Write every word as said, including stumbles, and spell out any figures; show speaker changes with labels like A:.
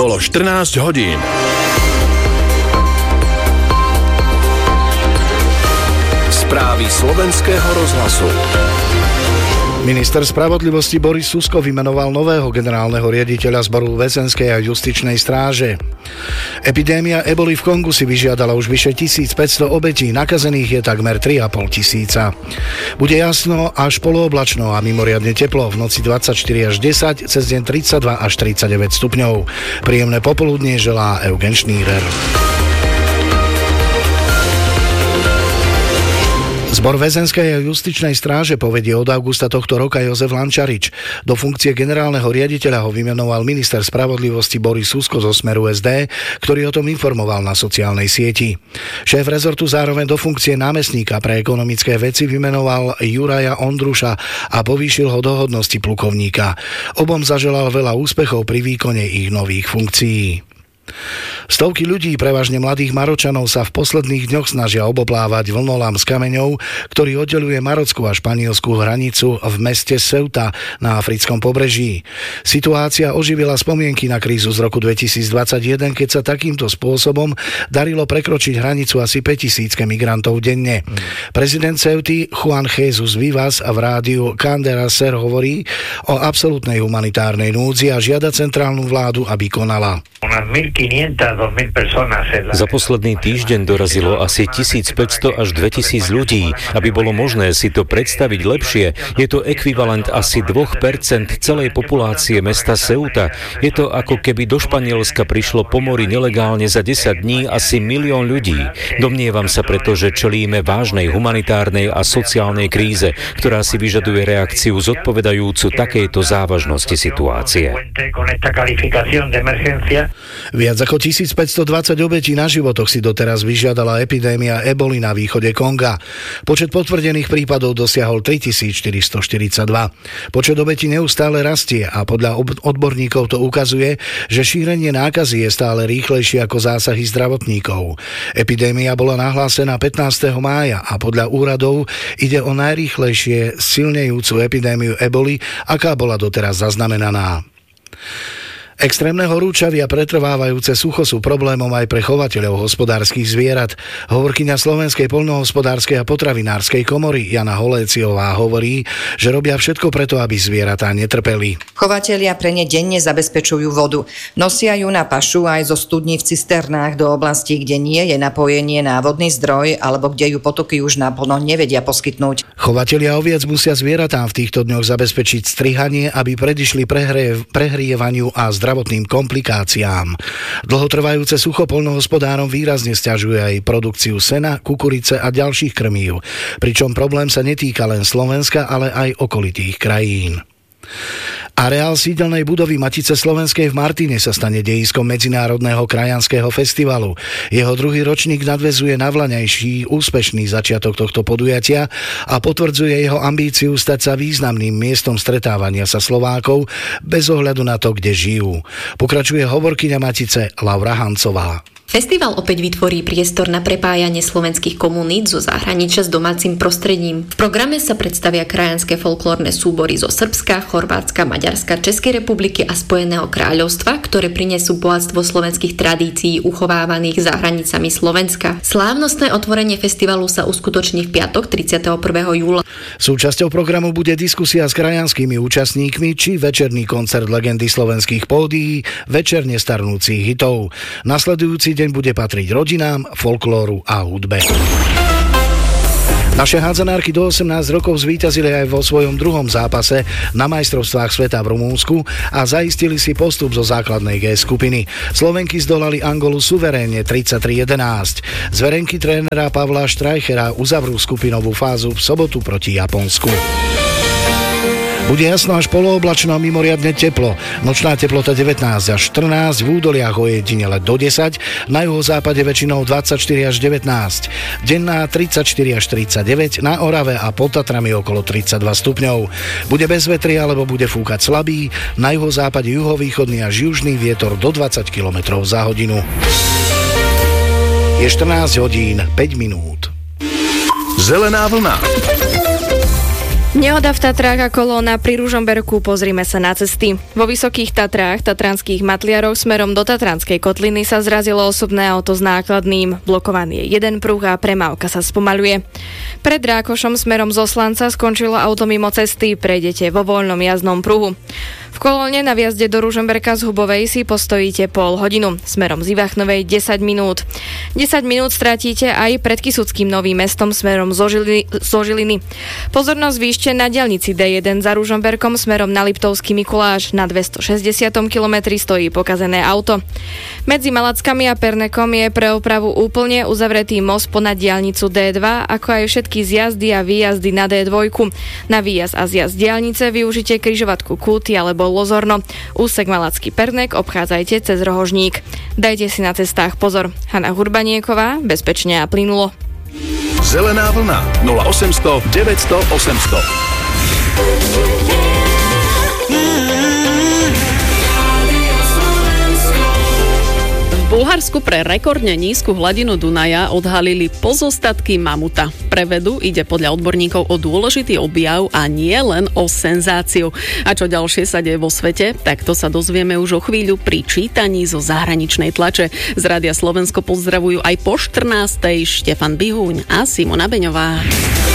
A: Bolo štrnásť hodín. Správy slovenského rozhlasu.
B: Minister spravodlivosti Boris Susko vymenoval nového generálneho riaditeľa zboru väzenskej a justičnej stráže. Epidémia eboli v Kongu si vyžiadala už vyše tisícpäťsto obetí, nakazených je takmer tri a pol tisíca. Bude jasno až polooblačno a mimoriadne teplo, v noci dvadsaťštyri až desať, cez deň tridsaťdva až tridsaťdeväť stupňov. Príjemné popoludnie želá Eugen Šnírer. Zbor väzenskej a justičnej stráže povedie od augusta tohto roka Jozef Lančarič. Do funkcie generálneho riaditeľa ho vymenoval minister spravodlivosti Boris Susko zo Smeru es dé, ktorý o tom informoval na sociálnej sieti. Šéf rezortu zároveň do funkcie námestníka pre ekonomické veci vymenoval Juraja Ondruša a povýšil ho do hodnosti plukovníka. Obom zaželal veľa úspechov pri výkone ich nových funkcií. Stovky ľudí, prevažne mladých Maročanov, sa v posledných dňoch snažia oboplávať vlnolám z kameňov, ktorý oddeľuje marockú a španielskú hranicu v meste Ceuta na africkom pobreží. Situácia oživila spomienky na krízu z roku dvetisícdvadsaťjeden, keď sa takýmto spôsobom darilo prekročiť hranicu asi päťtisíc migrantov denne. Prezident Ceuty Juan Jesus Vivas v rádiu Candera Ser hovorí o absolútnej humanitárnej núdzi a žiada centrálnu vládu, aby konala.
C: Za posledný týždeň dorazilo asi tisícpäťsto až dvetisíc ľudí. Aby bolo možné si to predstaviť lepšie, je to ekvivalent asi dva percent celej populácie mesta Ceuta. Je to ako keby do Španielska prišlo po mori nelegálne za desať dní asi milión ľudí. Domnievam sa preto, že čelíme vážnej humanitárnej a sociálnej kríze, ktorá si vyžaduje reakciu zodpovedajúcu takejto závažnosti situácie.
B: Viac ako tisícpäťstodvadsať obetí na životoch si doteraz vyžiadala epidémia eboli na východe Konga. Počet potvrdených prípadov dosiahol tritisícštyristoštyridsaťdva. Počet obetí neustále rastie a podľa odborníkov to ukazuje, že šírenie nákazy je stále rýchlejšie ako zásahy zdravotníkov. Epidémia bola nahlásená pätnásteho mája a podľa úradov ide o najrýchlejšie silnejúcu epidémiu eboli, aká bola doteraz zaznamenaná. Extrémne horúčavy a pretrvávajúce sucho sú problémom aj pre chovateľov hospodárskych zvierat. Hovorkyňa Slovenskej poľnohospodárskej a potravinárskej komory Jana Holéciová hovorí, že robia všetko preto, aby zvieratá netrpeli.
D: Chovatelia pre ne denne zabezpečujú vodu. Nosia ju na pašu aj zo studní v cisternách do oblastí, kde nie je napojenie na vodný zdroj alebo kde ju potoky už naplno nevedia poskytnúť.
B: Chovatelia oviec musia zvieratám v týchto dňoch zabezpečiť strihanie, aby predišli prehrie, prehrievaniu a zdravotným zdravotným komplikáciám. Dlhotrvajúce sucho poľnohospodárom výrazne sťažuje aj produkciu sena, kukurice a ďalších krmív, pričom problém sa netýka len Slovenska, ale aj okolitých krajín. Areál sídelnej budovy Matice slovenskej v Martine sa stane dejiskom Medzinárodného krajanského festivalu. Jeho druhý ročník nadväzuje na vlaňajší úspešný začiatok tohto podujatia a potvrdzuje jeho ambíciu stať sa významným miestom stretávania sa Slovákov bez ohľadu na to, kde žijú. Pokračuje hovorkyňa Matice Laura Hancová.
E: Festival opäť vytvorí priestor na prepájanie slovenských komunít zo zahraničia s domácim prostredím. V programe sa predstavia krajanské folklórne súbory zo Srbska, Chorvátska, Maďarska, Českej republiky a Spojeného kráľovstva, ktoré prinesú bohatstvo slovenských tradícií uchovávaných za hranicami Slovenska. Slávnostné otvorenie festivalu sa uskutoční v piatok tridsiateho prvého júla.
B: Súčasťou programu bude diskusia s krajanskými účastníkmi či večerný koncert legendy slovenských pódií, večerne starnúcich hitov. Nasledujúci deň bude patriť rodinám, folklóru a hudbe. Naše hádzanárky do osemnásť rokov zvíťazili aj vo svojom druhom zápase na majstrovstvách sveta v Rumúnsku a zaistili si postup zo základnej G skupiny. Slovenky zdolali Angolu suverénne tridsaťtri jedenásť. Zverenky trénera Pavla Štrajchera uzavrú skupinovú fázu v sobotu proti Japonsku. Bude jasno až polooblačno a mimoriadne teplo. Nočná teplota devätnásť až štrnásť, v údoliach ojedinele do desať, na juhozápade väčšinou dvadsaťštyri až devätnásť. Denná tridsaťštyri až tridsaťdeväť, na Orave a pod Tatrami okolo tridsaťdva stupňov. Bude bez vetry alebo bude fúkať slabý, na juhozápade juhovýchodný až južný vietor do dvadsať kilometrov za hodinu. Je štrnásť hodín, päť minút.
A: Zelená vlna.
F: Nehoda v Tatrách a kolóna pri Ružomberku, pozrime sa na cesty. Vo Vysokých Tatrách, tatranských Matliaroch smerom do Tatranskej kotliny sa zrazilo osobné auto s nákladným. Blokovaný je jeden pruh a premávka sa spomaľuje. Pred Rákošom smerom zo Slanca skončilo auto mimo cesty, prejdete vo voľnom jazdnom pruhu. V kolóne na vjazde do Ružomberka z Hubovej si postojíte pol hodinu, smerom z Ivachnovej desať minút. desať minút stratíte aj pred Kysuckým Novým Mestom smerom zo, Žili, zo Žiliny. Pozornosť výšte na diaľnici dé jeden za Ružomberkom smerom na Liptovský Mikuláš. Na dvestošesťdesiatom kilometri stojí pokazené auto. Medzi Malackami a Pernekom je pre opravu úplne uzavretý most ponad diaľnicu dé dva, ako aj všetky zjazdy a výjazdy na dé dva. Na výjazd a zjazd diaľnice využite križovatku Kúty alebo Lozorno. Úsek Malacký Pernek obchádzajte cez Rohožník. Dajte si na cestách pozor. Hana Hurbanieková, bezpečne a plynulo.
A: Zelená vlna nula osemsto deväťsto osemsto.
G: V Bulharsku pre rekordne nízku hladinu Dunaja odhalili pozostatky mamuta. Pre vedu ide podľa odborníkov o dôležitý objav a nie len o senzáciu. A čo ďalšie sa deje vo svete, tak to sa dozvieme už o chvíľu pri čítaní zo zahraničnej tlače. Z Rádia Slovensko pozdravujú aj po štrnástej Štefan Bihúň a Simona Beňová.